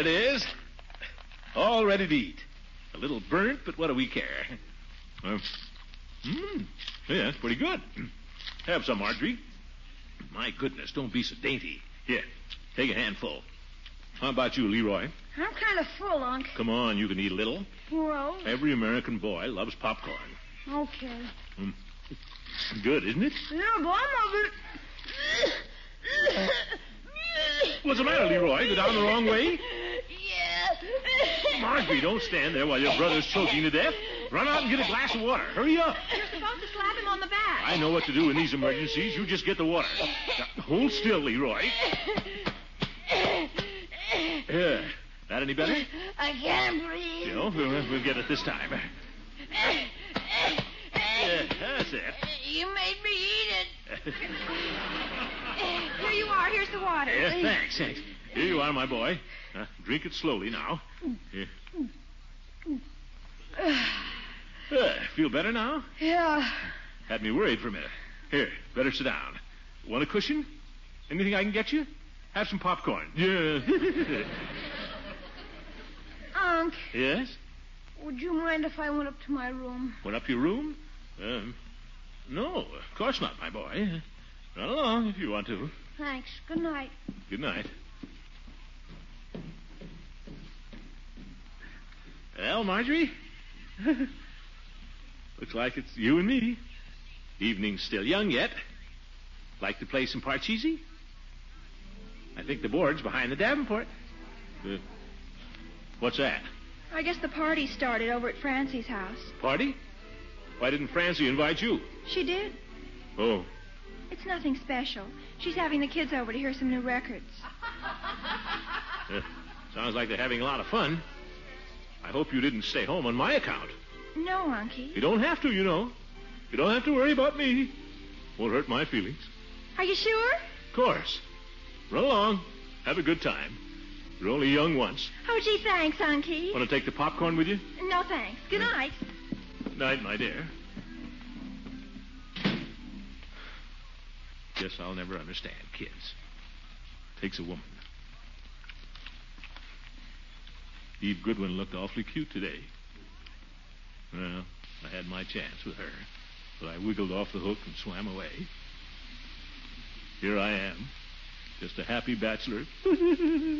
There it is. All ready to eat. A little burnt, but what do we care? Yeah, that's pretty good. Have some, Marjorie. My goodness, don't be so dainty. Here, take a handful. How about you, Leroy? I'm kind of full, Unc. Come on, you can eat a little. Well... Every American boy loves popcorn. Okay. Good, isn't it? Yeah, but I'm What's the matter, Leroy? Go down the wrong way? Yeah. Marjorie, don't stand there while your brother's choking to death. Run out and get a glass of water. Hurry up. You're supposed to slap him on the back. I know what to do in these emergencies. You just get the water. Now, hold still, Leroy. That any better? I can't breathe. You know, we'll get it this time. That's it. You made me eat it. Here you are. Here's the water. Thanks. Here you are, my boy. Drink it slowly now. Here. Feel better now? Yeah. Had me worried for a minute. Here, better sit down. Want a cushion? Anything I can get you? Have some popcorn. Yeah. Unc. Yes? Would you mind if I went up to my room? Went up your room? No, of course not, my boy. Run along if you want to. Thanks. Good night. Good night. Well, Marjorie? Looks like it's you and me. Evening's still young yet. Like to play some Parcheesi? I think the board's behind the Davenport. What's that? I guess the party started over at Francie's house. Party? Why didn't Francie invite you? She did. Oh. It's nothing special. She's having the kids over to hear some new records. Sounds like they're having a lot of fun. I hope you didn't stay home on my account. No, Unky. You don't have to, you know. You don't have to worry about me. Won't hurt my feelings. Are you sure? Of course. Run along. Have a good time. You're only young once. Oh, gee, thanks, Unky. Want to take the popcorn with you? No, thanks. Good night. Good night, my dear. Guess I'll never understand kids. Takes a woman. Eve Goodwin looked awfully cute today. Well, I had my chance with her, but I wiggled off the hook and swam away. Here I am, just a happy bachelor.